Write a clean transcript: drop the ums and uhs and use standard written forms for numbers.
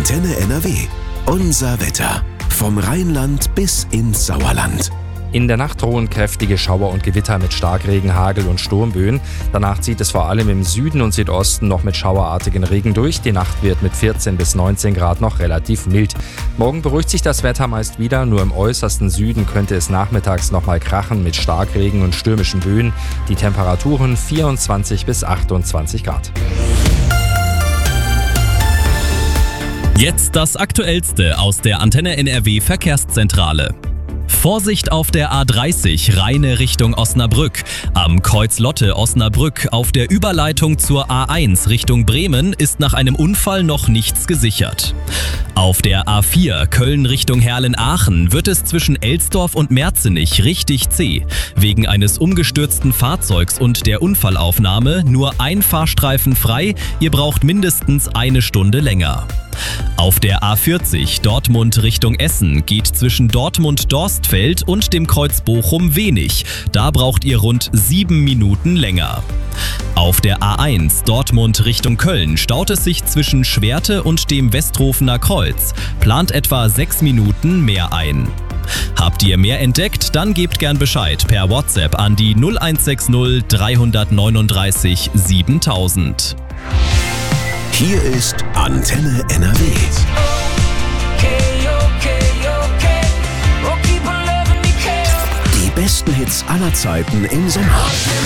Antenne NRW. Unser Wetter. Vom Rheinland bis ins Sauerland. In der Nacht drohen kräftige Schauer und Gewitter mit Starkregen, Hagel und Sturmböen. Danach zieht es vor allem im Süden und Südosten noch mit schauerartigen Regen durch. Die Nacht wird mit 14 bis 19 Grad noch relativ mild. Morgen beruhigt sich das Wetter meist wieder. Nur im äußersten Süden könnte es nachmittags nochmal krachen mit Starkregen und stürmischen Böen. Die Temperaturen 24 bis 28 Grad. Jetzt das Aktuellste aus der Antenne NRW Verkehrszentrale. Vorsicht auf der A30 Rheine Richtung Osnabrück. Am Kreuz Lotte Osnabrück auf der Überleitung zur A1 Richtung Bremen ist nach einem Unfall noch nichts gesichert. Auf der A4 Köln Richtung Herrlen-Aachen wird es zwischen Elsdorf und Merzenich richtig zäh. Wegen eines umgestürzten Fahrzeugs und der Unfallaufnahme nur ein Fahrstreifen frei. Ihr braucht mindestens eine Stunde länger. Auf der A40 Dortmund Richtung Essen geht zwischen Dortmund-Dorstfeld und dem Kreuz Bochum wenig. Da braucht ihr rund 7 Minuten länger. Auf der A1 Dortmund Richtung Köln staut es sich zwischen Schwerte und dem Westrofener Kreuz. Plant etwa 6 Minuten mehr ein. Habt ihr mehr entdeckt? Dann gebt gern Bescheid per WhatsApp an die 0160 339 7000. Hier ist Antenne NRW. Die besten Hits aller Zeiten im Sommer.